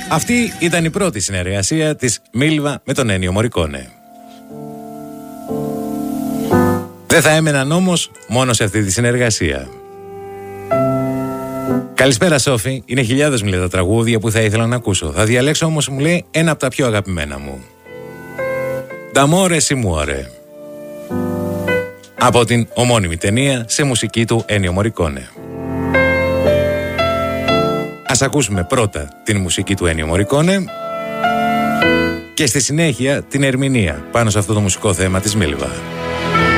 Αυτή ήταν η πρώτη συνεργασία της Μίλβα με τον Ένιο Μωρικόνε. Δεν θα έμεναν όμως μόνο σε αυτή τη συνεργασία. Καλησπέρα Σόφη, είναι χιλιάδες μου λέει τα τραγούδια που θα ήθελα να ακούσω. Θα διαλέξω όμως, μου λέει, ένα από τα πιο αγαπημένα μου. D'amore si muore. Από την ομώνυμη ταινία σε μουσική του Ένιο Μωρικόνε. Ας ακούσουμε πρώτα την μουσική του Ένιο Μωρικόνε και στη συνέχεια την ερμηνεία πάνω σε αυτό το μουσικό θέμα της Μίλβα.